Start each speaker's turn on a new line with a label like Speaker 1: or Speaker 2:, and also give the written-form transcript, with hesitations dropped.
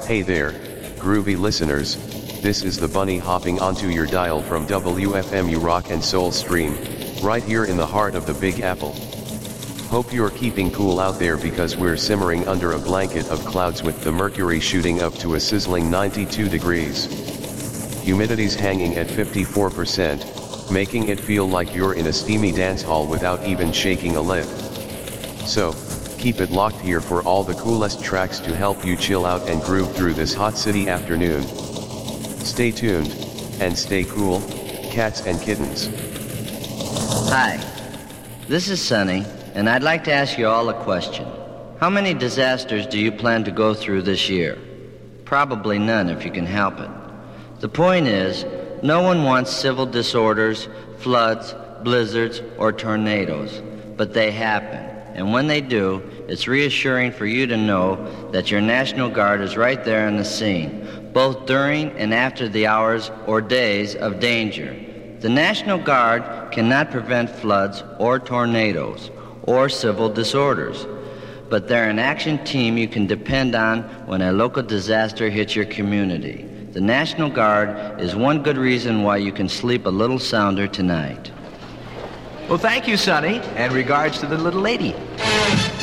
Speaker 1: Hey there, groovy listeners, this is the bunny hopping onto your dial from WFMU Rock and Soul Stream, right here in the heart of the Big Apple. Hope you're keeping cool out there because we're simmering under a blanket of clouds with the mercury shooting up to a sizzling 92 degrees. Humidity's hanging at 54%, making it feel like you're in a steamy dance hall without even shaking a lid. So, keep it locked here for all the coolest tracks to help you chill out and groove through this hot city afternoon. Stay tuned, and stay cool, cats and kittens.
Speaker 2: Hi, this is Sonny, and I'd like to ask you all a question. How many disasters do you plan to go through this year? Probably none if you can help it. The point is, no one wants civil disorders, floods, blizzards, or tornadoes, but they happen. And when they do, it's reassuring for you to know that your National Guard is right there on the scene, both during and after the hours or days of danger. The National Guard cannot prevent floods or tornadoes or civil disorders, but they're an action team you can depend on when a local disaster hits your community. The National Guard is one good reason why you can sleep a little sounder tonight.
Speaker 3: Well, thank you, Sonny, and regards to the little lady.